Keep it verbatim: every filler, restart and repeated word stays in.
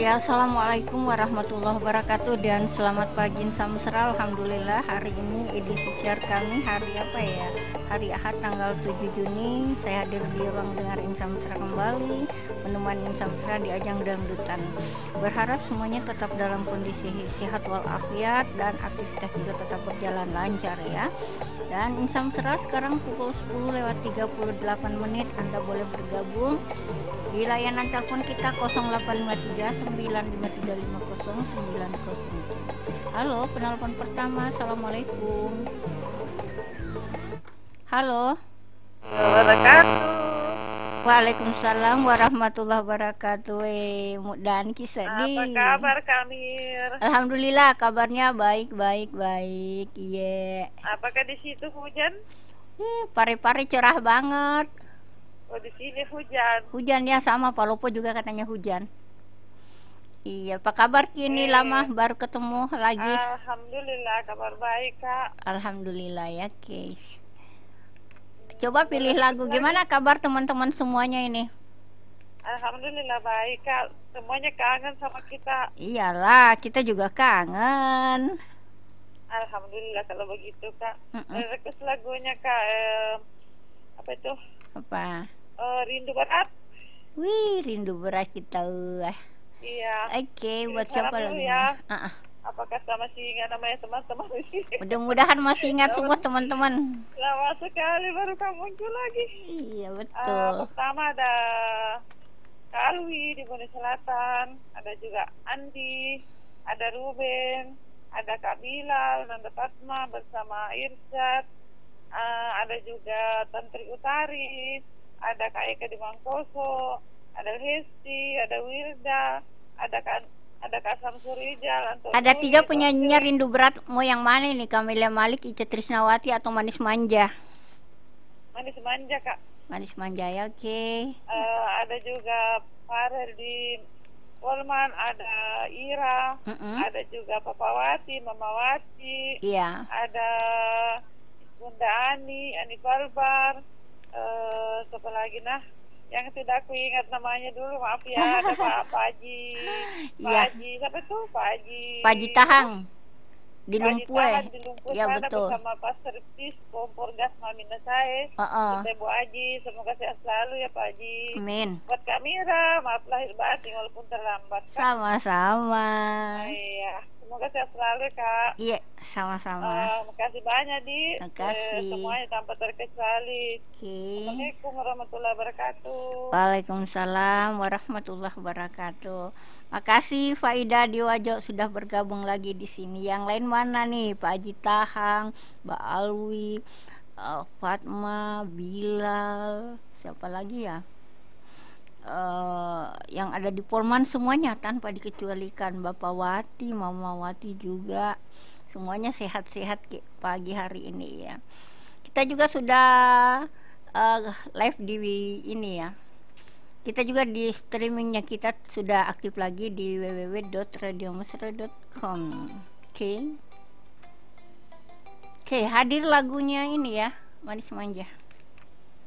Ya, assalamualaikum warahmatullahi wabarakatuh dan selamat pagi Samsera. Alhamdulillah hari ini edisi siar kami hari apa ya? Hari Ahad tanggal tujuh Juni. Saya hadir di ruang dengar Samsera kembali menemani Samsera di ajang dangdutan. Berharap semuanya tetap dalam kondisi sehat walafiat dan aktivitas juga tetap berjalan lancar ya. Dan Samsera sekarang pukul sepuluh lewat tiga puluh delapan menit. Anda boleh bergabung di layanan telepon kita nol delapan lima tiga sembilan lima tiga lima nol sembilan nol. Halo, penelpon pertama. Assalamualaikum. Halo. Wabarakatuh. Waalaikumsalam warahmatullahi wabarakatuh. Eh, dan kisah di. Apa kabar Kamir? Alhamdulillah kabarnya baik baik baik. Iya. Yeah. Apakah di situ hujan? Eh, pare-pare cerah banget. Oh, di sini hujan. Hujan ya, sama Palopo juga katanya hujan. Iya, apa kabar kini? Eh, lama baru ketemu lagi. Alhamdulillah kabar baik Kak. Alhamdulillah ya, guys. Coba pilih lagu. Gimana kabar teman-teman semuanya ini? Alhamdulillah baik Kak. Semuanya kangen sama kita. Iyalah, kita juga kangen. Alhamdulillah kalau begitu Kak. Mm -mm. Request lagunya Kak. Eh, apa itu? Apa? Uh, rindu berat. Wih, rindu berat kita. Iya. Oke, okay, buat siapa lagi? Ya. Uh -uh. Apakah sama masih ingat namanya teman-teman? Mudah-mudahan masih ingat semua teman-teman. Lama sekali baru kamu muncul lagi. Iya betul. Uh, pertama ada Kak Alwi di Bone Selatan, ada juga Andi, ada Ruben, ada Kak Bilal, Nanda Fatma bersama Irsyad. Uh, ada juga Tantri Utari, ada Kak Eka di Mangkoso, ada Hesti, ada Wilda, ada Kak ada Kak Samsurijal. Ada tiga penyanyinya rindu berat. Mau yang mana ini? Camelia Malik, Ica Trisnawati atau Manis Manja? Manis Manja Kak. Manis Manja ya, oke. Okay. Uh, ada juga Farel di Polman, ada Ira, mm -hmm. ada juga Papawati, Mamawati, iya. Ada Bunda Ani, Ani Balbar, uh, siapa lagi nah yang tidak aku ingat namanya dulu, maaf ya. Ada Pak Haji, Pak iya. Haji, siapa tuh Pak Haji? Pak Haji Tahang di Pak Lumpur, di Lumpur ya sana betul. Bersama Pak Servis Kompor Gas Mamina saya, uh -uh. kita Bu Haji, semoga sehat selalu ya Pak Haji. Amin. Buat Kamira, maaf lahir batin walaupun terlambat. Sama-sama. Nah, iya. Semoga sehat selalu Kak. Iya, sama-sama. Uh, makasih banyak di. Makasih. Eh, semuanya tanpa terkecuali. Oke. Okay. Assalamualaikum warahmatullahi wabarakatuh. Waalaikumsalam warahmatullahi wabarakatuh. Makasih Faida Diwajo sudah bergabung lagi di sini. Yang lain mana nih? Pak Haji Tahang, Mbak Alwi, uh, Fatma, Bilal, siapa lagi ya? Uh, yang ada di Polman semuanya tanpa dikecualikan. Bapak Wati, Mama Wati juga semuanya sehat-sehat pagi hari ini ya. Kita juga sudah uh, live di ini ya. Kita juga di streamingnya kita sudah aktif lagi di w w w dot radio mesra dot com. Oke. Okay. Oke, okay, hadir lagunya ini ya, Manis Manja.